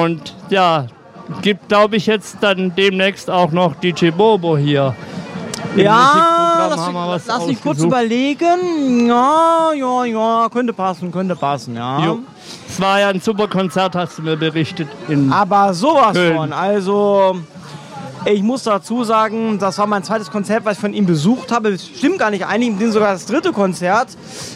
Und ja, gibt, glaube ich, jetzt dann demnächst auch noch DJ Bobo hier. Ja, lass mich kurz überlegen. Ja, könnte passen, ja. Jo. Es war ja ein super Konzert, hast du mir berichtet. Aber sowas Köln. von. Also, ich muss dazu sagen, das war mein zweites Konzert, was ich von ihm besucht habe. Das stimmt gar nicht, einigen sind sogar das dritte Konzert.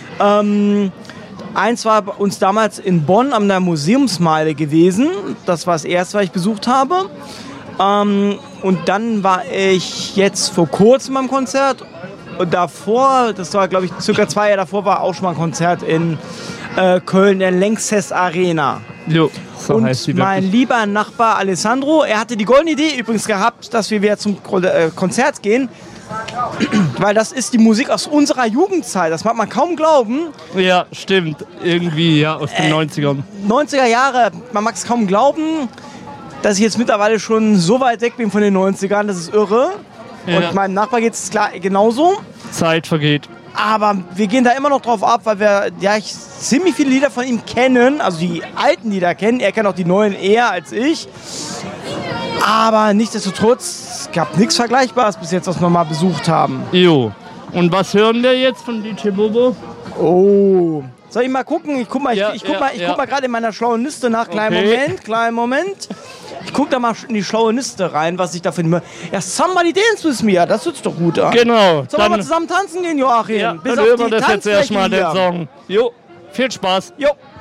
Eins war bei uns damals in Bonn an der Museumsmeile gewesen. Das war das erste, was ich besucht habe. Und dann war ich jetzt vor kurzem am Konzert. Und davor, das war glaube ich circa 2 Jahre davor, war auch schon mal ein Konzert in Köln, der Lanxess Arena. Jo, so und heißt die mein wirklich. lieber Nachbar Alessandro, er hatte die goldene Idee übrigens gehabt, dass wir wieder zum Konzert gehen. Weil das ist die Musik aus unserer Jugendzeit, das mag man kaum glauben. Ja, stimmt. Irgendwie, ja, aus den 90ern. 90er Jahre, man mag es kaum glauben, dass ich jetzt mittlerweile schon so weit weg bin von den 90ern, das ist irre. Ja. Und meinem Nachbar geht es klar genauso. Zeit vergeht. Aber wir gehen da immer noch drauf ab, weil wir ziemlich viele Lieder von ihm kennen, also die alten Lieder kennen. Er kennt auch die neuen eher als ich. Aber nichtsdestotrotz, es gab nichts Vergleichbares bis jetzt, was wir mal besucht haben. Jo. Und was hören wir jetzt von DJ Bobo? Oh. Soll ich mal gucken? Ich guck mal Ja. gerade in meiner schlauen Liste nach. Kleinen Moment. Ich guck da mal in die schlaue Liste rein, was ich da finde. Ja, Somebody Dance With Me, das hört sich doch gut an. Genau. Sollen wir mal zusammen tanzen gehen, Joachim? Ja, Bis dann auf hören wir die das jetzt Tanzfläche erstmal, den hier. Song. Jo, viel Spaß. Jo.